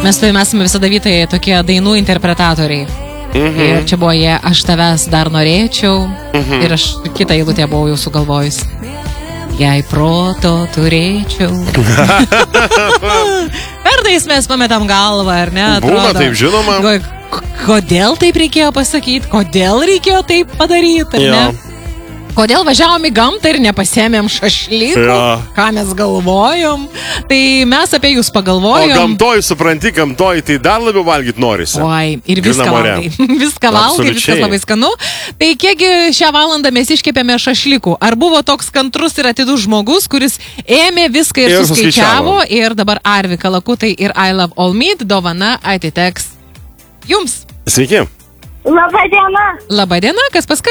Mes esame visada vytai tokie dainų interpretatoriai. Ir čia buvo jie, aš tavęs dar norėčiau. Ir aš kitą eilutę buvau jau sugalvojus. Jei proto turėčiau. Kartais mes pametam galvą, ar ne? Būna taip, žinoma. Kodėl taip reikėjo pasakyti? Kodėl reikėjo taip padaryti, ar ne? Kodėl važiavom į gamtą ir nepasėmėm šašlykų? Ką mes galvojom? Tai mes apie jūs pagalvojom. O gamtoj, supranti, gamtoj, tai dar labiau valgyti norisi. Oi, ir viską valgai. Viską valgai, viskas labai skanu. Tai kiekgi šią valandą mes iškepėme šašlykų? Ar buvo toks kantrus ir atidus žmogus, kuris ėmė viską ir suskaičiavo? Ir dabar Arvi Kalakutai ir I Love All Meat dovana atiteks jums. Sveiki. Labadiena. Labadiena, kas paskambino?